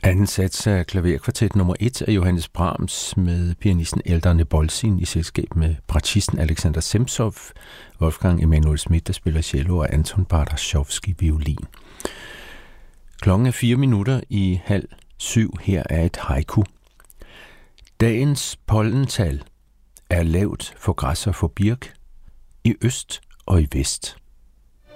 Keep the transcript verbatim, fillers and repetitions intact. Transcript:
Anden sats af klaverkvartet nummer et af Johannes Brahms med pianisten Eldar Nebolsin i selskab med bratschisten Alexander Zemtsov, Wolfgang Emanuel Schmidt, der spiller cello, og Anton Bardasjovski violin. Klokken er fire minutter i halv syv. Her er et haiku. Dagens pollental er lavt for græs og for birk, i øst og i vest.